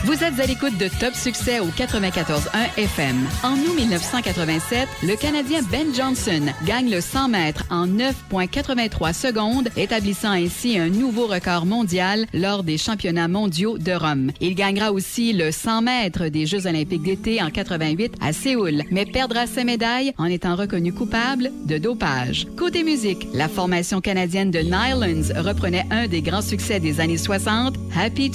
Vous êtes à l'écoute de Top Succès au 94.1 FM. En août 1987, le Canadien Ben Johnson gagne le 100 mètres en 9,83 secondes, établissant ainsi un nouveau record mondial lors des championnats mondiaux de Rome. Il gagnera aussi le 100 mètres des Jeux olympiques d'été en 88 à Séoul, mais perdra sa médaille en étant reconnu coupable de dopage. Côté musique, la formation canadienne de Nylons reprenait un des grands succès des années 60, Happy